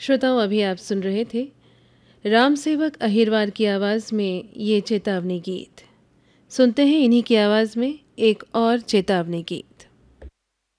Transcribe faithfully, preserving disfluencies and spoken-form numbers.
श्रोताओं, अभी आप सुन रहे थे राम सेवक अहिरवार की आवाज़ में ये चेतावनी गीत। सुनते हैं इन्हीं की आवाज़ में एक और चेतावनी गीत।